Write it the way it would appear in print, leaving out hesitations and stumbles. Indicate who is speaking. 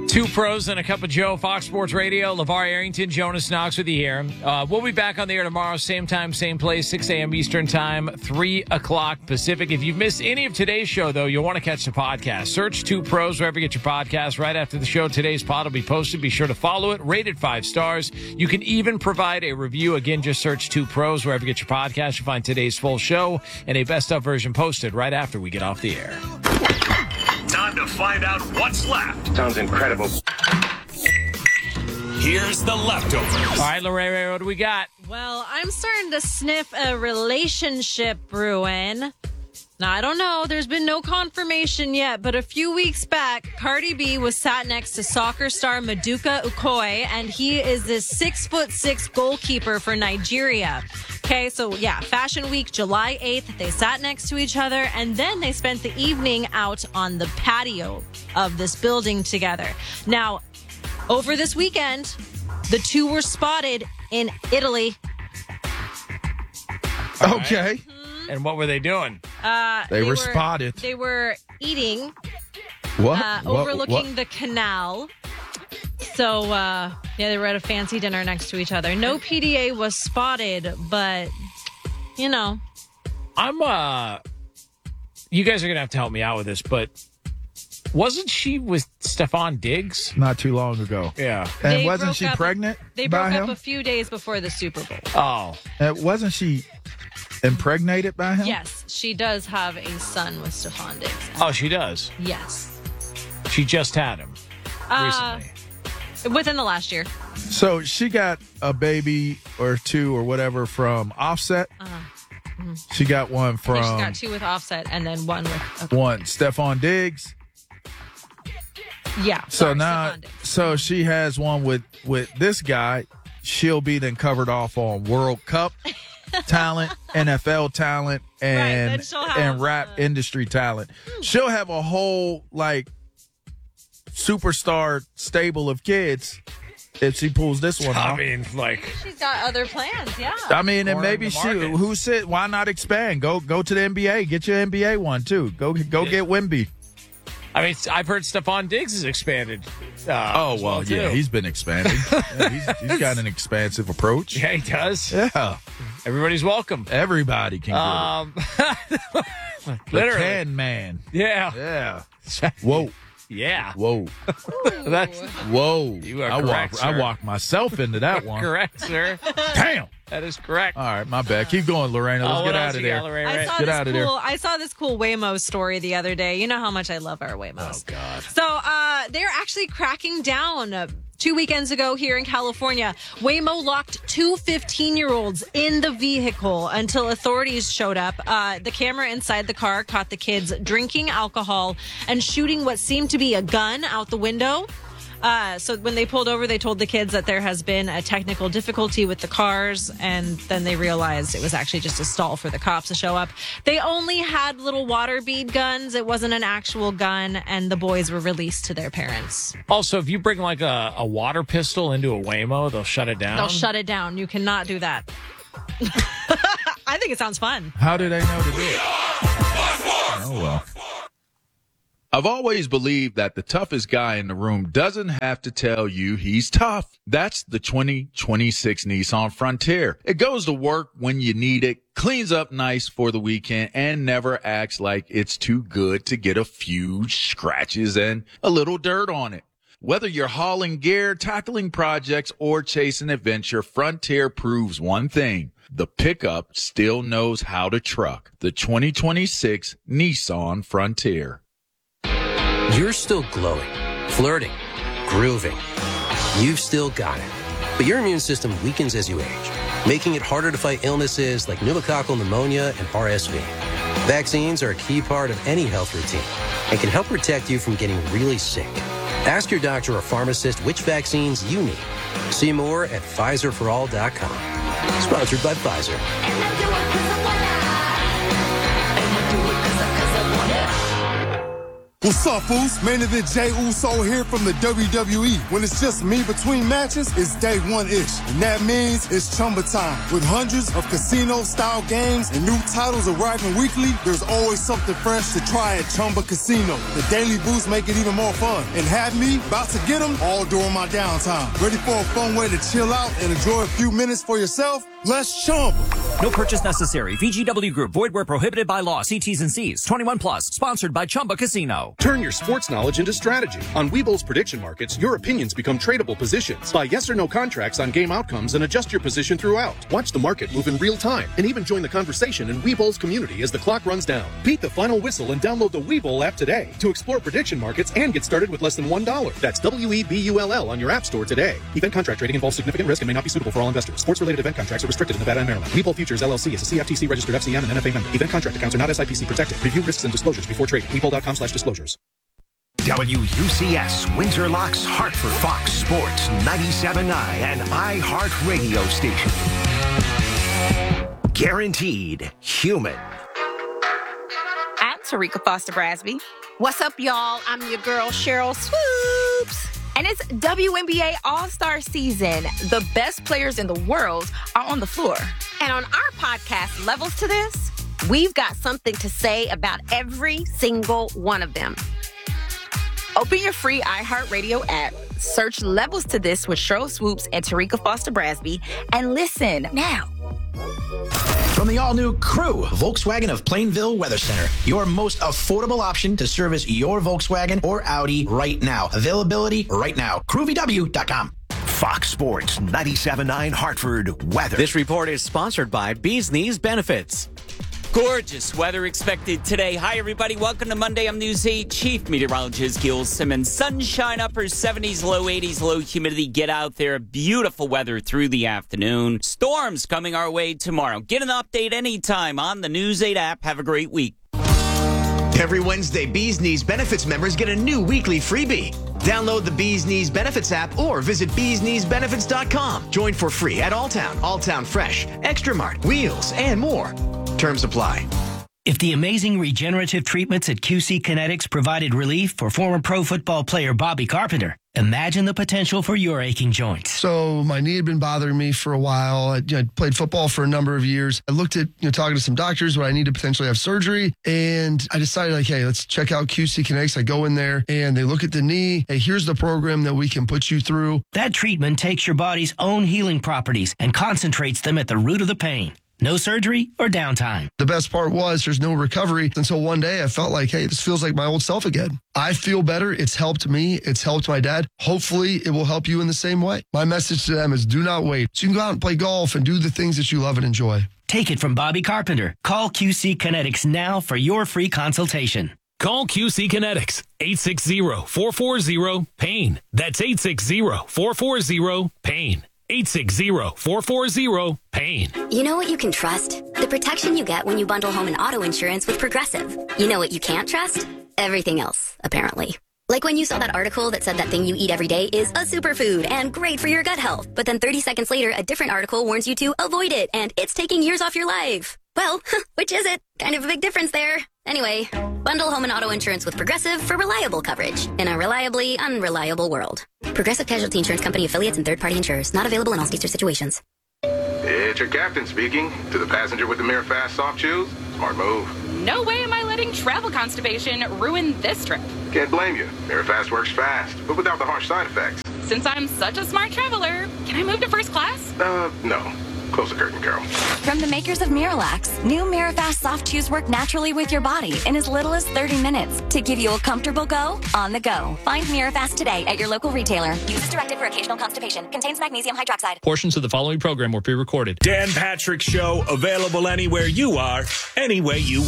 Speaker 1: Two pros and a cup of Joe, Fox Sports Radio. LeVar Arrington, Jonas Knox with you here. We'll be back on the air tomorrow, same time, same place, 6 a.m. Eastern Time, 3 o'clock Pacific. If you've missed any of today's show, though, you'll want to catch the podcast. Search Two Pros wherever you get your podcast. Right after the show, today's pod will be posted. Be sure to follow it. Rate it 5 stars. You can even provide a review. Again, just search Two Pros wherever you get your podcast. You'll find today's full show and a best-of version posted right after we get off the air.
Speaker 2: Time to find out what's left.
Speaker 3: Sounds incredible.
Speaker 2: Here's the leftovers.
Speaker 1: All right, Lorraine, what do we got?
Speaker 4: Well, I'm starting to sniff a relationship brewing. Now, I don't know. There's been no confirmation yet, but a few weeks back, Cardi B was sat next to soccer star Maduka Okoye, and he is this 6'6" goalkeeper for Nigeria. Okay, so yeah, Fashion Week, July 8th, they sat next to each other, and then they spent the evening out on the patio of this building together. Now, over this weekend, the two were spotted in Italy.
Speaker 5: Okay.
Speaker 1: And what were they doing?
Speaker 5: They were spotted.
Speaker 4: They were eating,
Speaker 5: What?
Speaker 4: overlooking the canal. So, they were at a fancy dinner next to each other. No PDA was spotted, but, you know.
Speaker 1: You guys are going to have to help me out with this, but wasn't she with Stephon Diggs?
Speaker 5: Not too long ago.
Speaker 1: Yeah.
Speaker 5: And
Speaker 4: They
Speaker 5: wasn't
Speaker 4: broke
Speaker 5: she
Speaker 4: up-
Speaker 5: pregnant
Speaker 4: They
Speaker 5: by
Speaker 4: broke
Speaker 5: him?
Speaker 4: up a few days before the Super Bowl.
Speaker 1: Oh.
Speaker 5: And wasn't she impregnated by him?
Speaker 4: Yes, she does have a son with Stephon Diggs.
Speaker 1: Oh, she does.
Speaker 4: Yes.
Speaker 1: She just had him recently.
Speaker 4: Within the last year.
Speaker 5: So she got a baby or two or whatever from Offset. She got one
Speaker 4: I
Speaker 5: from
Speaker 4: think she's got 2 with Offset and then 1 with...
Speaker 5: one Stephon Diggs.
Speaker 4: Yeah.
Speaker 5: So
Speaker 4: sorry,
Speaker 5: now,
Speaker 4: Stephon Diggs.
Speaker 5: so she has one with this guy. She'll be then covered off on World Cup talent, NFL talent, and
Speaker 4: then she'll have,
Speaker 5: rap industry talent. She'll have a whole like superstar stable of kids if she pulls this one
Speaker 1: I
Speaker 5: off.
Speaker 1: mean, like,
Speaker 4: She's got other plans, yeah.
Speaker 5: I mean, and
Speaker 1: Or
Speaker 5: maybe
Speaker 1: the
Speaker 5: she.
Speaker 1: market.
Speaker 5: Who said? Why not expand? Go to the NBA. Get your NBA one too. Go get Wemby.
Speaker 1: I mean, I've heard Stephon Diggs is expanded.
Speaker 5: Oh
Speaker 1: as
Speaker 5: well, yeah,
Speaker 1: too.
Speaker 5: he's been expanding. Yeah, he's got an expansive approach.
Speaker 1: Yeah, he does.
Speaker 5: Yeah,
Speaker 1: Everybody's welcome.
Speaker 5: everybody can get it. The
Speaker 1: Literally.
Speaker 5: Can Man.
Speaker 1: Yeah.
Speaker 5: Yeah. Whoa.
Speaker 1: Yeah.
Speaker 5: Whoa.
Speaker 1: That's
Speaker 5: Whoa.
Speaker 1: You are correct,
Speaker 5: I
Speaker 1: sir.
Speaker 5: walked myself into that one.
Speaker 1: correct, sir.
Speaker 5: Damn.
Speaker 1: That is correct.
Speaker 5: All right, my bad. Keep going, Lorena. Let's
Speaker 1: What
Speaker 5: get
Speaker 1: else
Speaker 5: out of
Speaker 1: you got,
Speaker 5: there.
Speaker 1: Lorraine?
Speaker 5: Get out of there.
Speaker 4: I saw this cool Waymo story the other day. You know how much I love our Waymos.
Speaker 1: Oh, God.
Speaker 4: So they're actually cracking down. 2 weekends ago here in California, Waymo locked 2 15-year-olds in the vehicle until authorities showed up. The camera inside the car caught the kids drinking alcohol and shooting what seemed to be a gun out the window. So when they pulled over, they told the kids that there has been a technical difficulty with the cars, and then they realized it was actually just a stall for the cops to show up. They only had little water bead guns. It wasn't an actual gun, and the boys were released to their parents.
Speaker 1: Also, if you bring like a water pistol into a Waymo, they'll shut it down.
Speaker 4: They'll shut it down. You cannot do that. I think it sounds fun.
Speaker 5: How do they know to do it? Oh, well. I've always believed that the toughest guy in the room doesn't have to tell you he's tough. That's the 2026 Nissan Frontier. It goes to work when you need it, cleans up nice for the weekend, and never acts like it's too good to get a few scratches and a little dirt on it. Whether you're hauling gear, tackling projects, or chasing adventure, Frontier proves one thing. The pickup still knows how to truck. The 2026 Nissan Frontier.
Speaker 6: You're still glowing, flirting, grooving. You've still got it. But your immune system weakens as you age, making it harder to fight illnesses like pneumococcal pneumonia and RSV. Vaccines are a key part of any health routine and can help protect you from getting really sick. Ask your doctor or pharmacist which vaccines you need. See more at PfizerForAll.com. Sponsored by Pfizer.
Speaker 3: What's up, fools? Main event Jey Uso here from the WWE. When it's just me between matches, it's day one-ish. And that means it's Chumba time. With hundreds of casino-style games and new titles arriving weekly, there's always something fresh to try at Chumba Casino. The daily boosts make it even more fun. And have me about to get them all during my downtime. Ready for a fun way to chill out and enjoy a few minutes for yourself? Let's Chumba.
Speaker 7: No purchase necessary. VGW Group. Void where prohibited by law. See T's and C's. 21 plus. Sponsored by Chumba Casino.
Speaker 8: Turn your sports knowledge into strategy. On Webull's prediction markets, your opinions become tradable positions. Buy yes or no contracts on game outcomes and adjust your position throughout. Watch the market move in real time and even join the conversation in Webull's community as the clock runs down. Beat the final whistle and download the Webull app today to explore prediction markets and get started with less than $1. That's WEBULL on your app store today. Event contract trading involves significant risk and may not be suitable for all investors. Sports-related event contracts are restricted in Nevada and Maryland. Webull Futures LLC is a CFTC registered FCM and NFA member. Event contract accounts are not SIPC protected. Review risks and disclosures before trading. Webull.com/disclosures.
Speaker 2: WUCS Windsor Locks Hartford, Fox Sports 97.9 and iHeart Radio station. Guaranteed human.
Speaker 9: I'm Tarika Foster Brasby. What's up, y'all? I'm your girl, Cheryl Swoops. And it's WNBA All-Star season. The best players in the world are on the floor.
Speaker 10: And on our podcast, Levels to This, we've got something to say about every single one of them.
Speaker 9: Open your free iHeartRadio app, search Levels to This with Cheryl Swoops and Tarika Foster Brasby, and listen now.
Speaker 11: From the all-new Crew, Volkswagen of Plainville Weather Center, your most affordable option to service your Volkswagen or Audi right now. Availability right now. CrewVW.com.
Speaker 2: Fox Sports 97.9 Hartford weather.
Speaker 12: This report is sponsored by Bees Knees Benefits. Gorgeous weather expected today. Hi, everybody. Welcome to Monday. I'm News 8 Chief Meteorologist Gil Simmons. Sunshine, upper 70s, low 80s, low humidity. Get out there. Beautiful weather through the afternoon. Storms coming our way tomorrow. Get an update anytime on the News 8 app. Have a great week.
Speaker 13: Every Wednesday, Bees Knees Benefits members get a new weekly freebie. Download the Bees Knees Benefits app or visit beeskneesbenefits.com. Join for free at Alltown Fresh, Extra Mart, Wheels, and more. Terms apply.
Speaker 14: If the amazing regenerative treatments at QC Kinetics provided relief for former pro football player Bobby Carpenter, imagine the potential for your aching joints.
Speaker 15: So my knee had been bothering me for a while. I played football for a number of years. I looked at talking to some doctors when I need to potentially have surgery, and I decided, hey, let's check out QC Kinetics. I go in there, and they look at the knee. Hey, here's the program that we can put you through.
Speaker 14: That treatment takes your body's own healing properties and concentrates them at the root of the pain. No surgery or downtime.
Speaker 15: The best part was there's no recovery until one day I felt like, hey, this feels like my old self again. I feel better. It's helped me. It's helped my dad. Hopefully it will help you in the same way. My message to them is do not wait. So you can go out and play golf and do the things that you love and enjoy.
Speaker 14: Take it from Bobby Carpenter. Call QC Kinetics now for your free consultation.
Speaker 16: Call QC Kinetics, 860-440-PAIN. That's 860-440-PAIN. 860-440-PAIN.
Speaker 17: You know what you can trust? The protection you get when you bundle home and auto insurance with Progressive. You know what you can't trust? Everything else, apparently. Like when you saw that article that said that thing you eat every day is a superfood and great for your gut health. But then 30 seconds later, a different article warns you to avoid it and it's taking years off your life. Well, which is it? Kind of a big difference there. Anyway, bundle home and auto insurance with Progressive for reliable coverage in a reliably unreliable world. Progressive Casualty Insurance Company affiliates and third-party insurers. Not available in all states or situations.
Speaker 18: It's your captain speaking. To the passenger with the Mirror Fast soft shoes, smart move.
Speaker 19: No way am I letting travel constipation ruin this trip.
Speaker 18: Can't blame you. Mirror Fast works fast, but without the harsh side effects.
Speaker 19: Since I'm such a smart traveler, can I move to first class?
Speaker 18: No. Close the curtain, Carol.
Speaker 20: From the makers of Miralax, new Mirafast soft chews work naturally with your body in as little as 30 minutes to give you a comfortable go on the go. Find Mirafast today at your local retailer. Use as directed for occasional constipation. Contains magnesium hydroxide.
Speaker 16: Portions of the following program were pre-recorded.
Speaker 2: Dan Patrick Show, available anywhere you are, any way you